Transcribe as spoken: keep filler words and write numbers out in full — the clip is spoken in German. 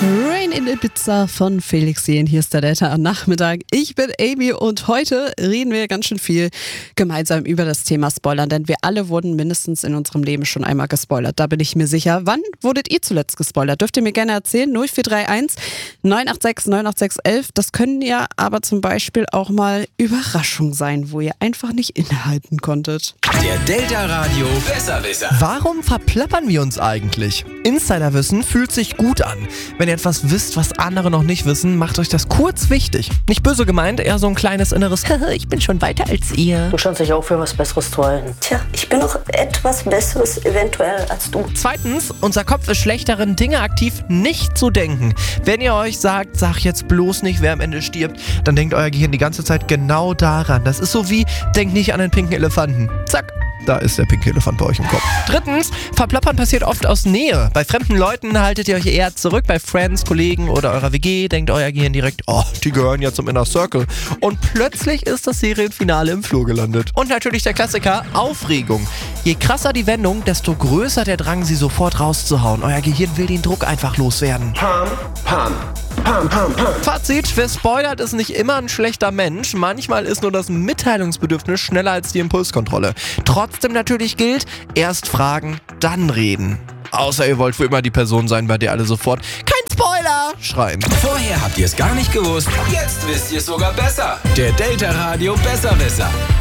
Rain in Ibiza von Felix Jähn. Hier ist der Delta am Nachmittag. Ich bin Amy und heute reden wir ganz schön viel gemeinsam über das Thema Spoilern, denn wir alle wurden mindestens in unserem Leben schon einmal gespoilert. Da bin ich mir sicher. Wann wurdet ihr zuletzt gespoilert? Dürft ihr mir gerne erzählen. null vier drei eins neun acht sechs neun acht sechs elf. Das können ja aber zum Beispiel auch mal Überraschungen sein, wo ihr einfach nicht innehalten konntet. Der Delta Radio Besserwisser. Warum verplappern wir uns eigentlich? Insiderwissen fühlt sich gut an. Wenn ihr etwas wisst, was andere noch nicht wissen, macht euch das kurz wichtig. Nicht böse gemeint, eher so ein kleines inneres ich bin schon weiter als ihr. Du scheinst dich auch für was Besseres zu halten. Tja, ich bin noch etwas Besseres eventuell als du. Zweitens, unser Kopf ist schlecht darin, Dinge aktiv nicht zu denken. Wenn ihr euch sagt, sag jetzt bloß nicht, wer am Ende stirbt, dann denkt euer Gehirn die ganze Zeit genau daran. Das ist so wie, denkt nicht an den pinken Elefanten. Zack. Da ist der pinke Elefant bei euch im Kopf. Drittens, Verplappern passiert oft aus Nähe. Bei fremden Leuten haltet ihr euch eher zurück. Bei Friends, Kollegen oder eurer W G denkt euer Gehirn direkt, oh, die gehören ja zum Inner Circle. Und plötzlich ist das Serienfinale im Flur gelandet. Und natürlich der Klassiker, Aufregung. Je krasser die Wendung, desto größer der Drang, sie sofort rauszuhauen. Euer Gehirn will den Druck einfach loswerden. Pam, pam, pam, pam, pam. Fazit, wer spoilert, ist nicht immer ein schlechter Mensch. Manchmal ist nur das Mitteilungsbedürfnis schneller als die Impulskontrolle. Trotzdem natürlich gilt, erst fragen, dann reden. Außer ihr wollt für immer die Person sein, bei der alle sofort kein Spoiler schreien. Vorher habt ihr es gar nicht gewusst, jetzt wisst ihr es sogar besser. Der Delta Radio Besserwisser.